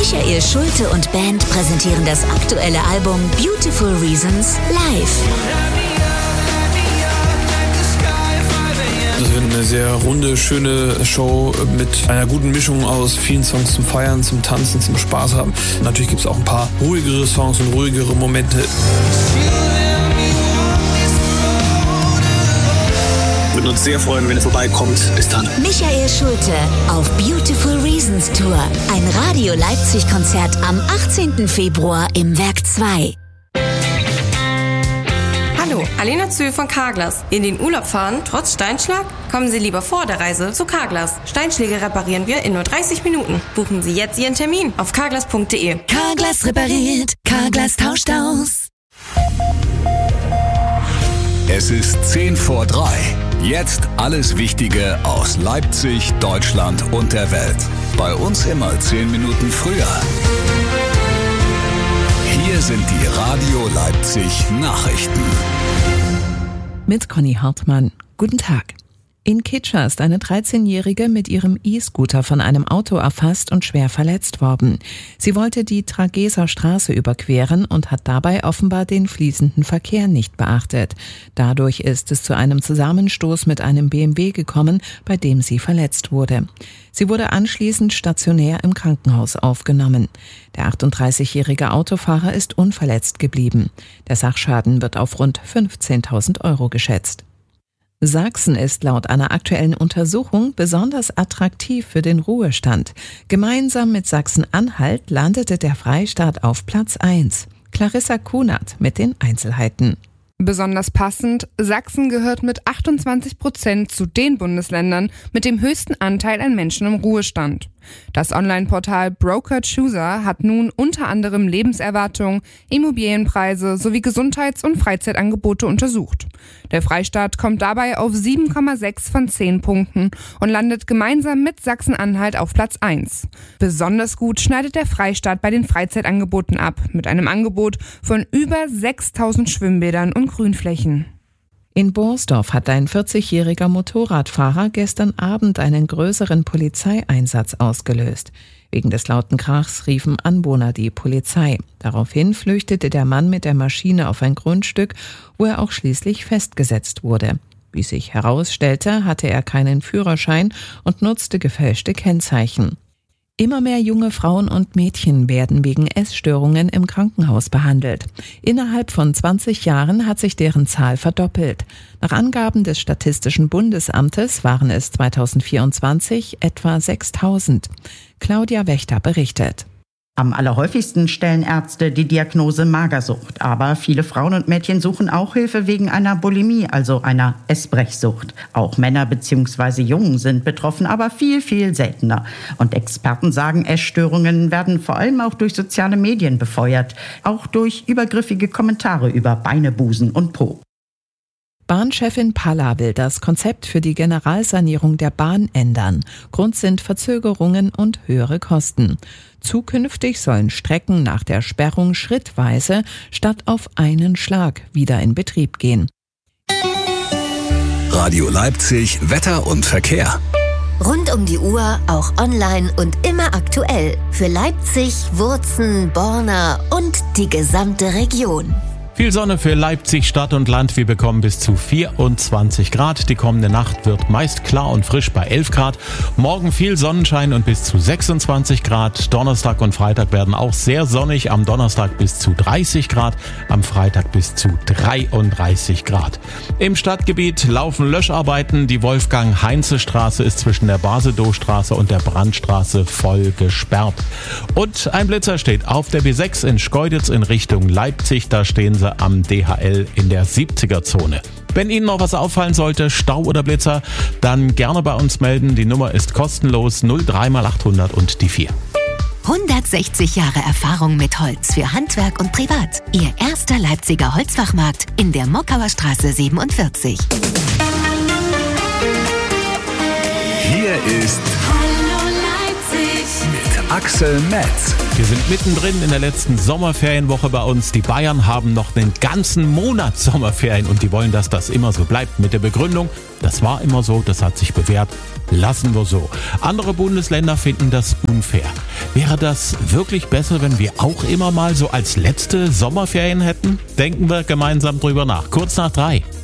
Michael Schulte und Band präsentieren das aktuelle Album Beautiful Reasons live. Das wird eine sehr runde, schöne Show mit einer guten Mischung aus vielen Songs zum Feiern, zum Tanzen, zum Spaß haben. Natürlich gibt es auch ein paar ruhigere Songs und ruhigere Momente. Wir würden uns sehr freuen, wenn ihr vorbeikommt. Bis dann. Michael Schulte auf Beautiful Reasons Tour. Ein Radio Leipzig-Konzert am 18. Februar im Werk 2. Hallo, Alena Zühl von Carglass. In den Urlaub fahren, trotz Steinschlag? Kommen Sie lieber vor der Reise zu Carglass. Steinschläge reparieren wir in nur 30 Minuten. Buchen Sie jetzt Ihren Termin auf carglass.de. Carglass repariert, Carglass tauscht aus. Es ist 2:10. Jetzt alles Wichtige aus Leipzig, Deutschland und der Welt. Bei uns immer 10 Minuten früher. Hier sind die Radio Leipzig Nachrichten. Mit Conny Hartmann. Guten Tag. In Kitscher ist eine 13-Jährige mit ihrem E-Scooter von einem Auto erfasst und schwer verletzt worden. Sie wollte die Trageser Straße überqueren und hat dabei offenbar den fließenden Verkehr nicht beachtet. Dadurch ist es zu einem Zusammenstoß mit einem BMW gekommen, bei dem sie verletzt wurde. Sie wurde anschließend stationär im Krankenhaus aufgenommen. Der 38-jährige Autofahrer ist unverletzt geblieben. Der Sachschaden wird auf rund 15.000 € geschätzt. Sachsen ist laut einer aktuellen Untersuchung besonders attraktiv für den Ruhestand. Gemeinsam mit Sachsen-Anhalt landete der Freistaat auf Platz 1. Clarissa Kunert mit den Einzelheiten. Besonders passend, Sachsen gehört mit 28% zu den Bundesländern mit dem höchsten Anteil an Menschen im Ruhestand. Das Online-Portal Broker Chooser hat nun unter anderem Lebenserwartung, Immobilienpreise sowie Gesundheits- und Freizeitangebote untersucht. Der Freistaat kommt dabei auf 7,6 von 10 Punkten und landet gemeinsam mit Sachsen-Anhalt auf Platz 1. Besonders gut schneidet der Freistaat bei den Freizeitangeboten ab, mit einem Angebot von über 6.000 Schwimmbädern und Grünflächen. In Borsdorf hat ein 40-jähriger Motorradfahrer gestern Abend einen größeren Polizeieinsatz ausgelöst. Wegen des lauten Krachs riefen Anwohner die Polizei. Daraufhin flüchtete der Mann mit der Maschine auf ein Grundstück, wo er auch schließlich festgesetzt wurde. Wie sich herausstellte, hatte er keinen Führerschein und nutzte gefälschte Kennzeichen. Immer mehr junge Frauen und Mädchen werden wegen Essstörungen im Krankenhaus behandelt. Innerhalb von 20 Jahren hat sich deren Zahl verdoppelt. Nach Angaben des Statistischen Bundesamtes waren es 2024 etwa 6.000. Claudia Wächter berichtet. Am allerhäufigsten stellen Ärzte die Diagnose Magersucht. Aber viele Frauen und Mädchen suchen auch Hilfe wegen einer Bulimie, also einer Essbrechsucht. Auch Männer bzw. Jungen sind betroffen, aber viel, viel seltener. Und Experten sagen, Essstörungen werden vor allem auch durch soziale Medien befeuert. Auch durch übergriffige Kommentare über Beine, Busen und Po. Bahnchefin Palla will das Konzept für die Generalsanierung der Bahn ändern. Grund sind Verzögerungen und höhere Kosten. Zukünftig sollen Strecken nach der Sperrung schrittweise statt auf einen Schlag wieder in Betrieb gehen. Radio Leipzig, Wetter und Verkehr. Rund um die Uhr, auch online und immer aktuell. Für Leipzig, Wurzen, Borna und die gesamte Region. Viel Sonne für Leipzig, Stadt und Land. Wir bekommen bis zu 24 Grad. Die kommende Nacht wird meist klar und frisch bei 11 Grad. Morgen viel Sonnenschein und bis zu 26 Grad. Donnerstag und Freitag werden auch sehr sonnig. Am Donnerstag bis zu 30 Grad, am Freitag bis zu 33 Grad. Im Stadtgebiet laufen Löscharbeiten. Die Wolfgang-Heinze-Straße ist zwischen der Basedow-Straße und der Brandstraße voll gesperrt. Und ein Blitzer steht auf der B6 in Schkeuditz in Richtung Leipzig. Da stehen sie am DHL in der 70er-Zone. Wenn Ihnen noch was auffallen sollte, Stau oder Blitzer, dann gerne bei uns melden. Die Nummer ist kostenlos 03 mal 800 und die 4. 160 Jahre Erfahrung mit Holz für Handwerk und Privat. Ihr erster Leipziger Holzfachmarkt in der Mockauer Straße 47. Hier ist Hallo Leipzig mit Axel Metz. Wir sind mittendrin in der letzten Sommerferienwoche bei uns. Die Bayern haben noch den ganzen Monat Sommerferien und die wollen, dass das immer so bleibt. Mit der Begründung, das war immer so, das hat sich bewährt, lassen wir so. Andere Bundesländer finden das unfair. Wäre das wirklich besser, wenn wir auch immer mal so als letzte Sommerferien hätten? Denken wir gemeinsam drüber nach. Kurz nach 3.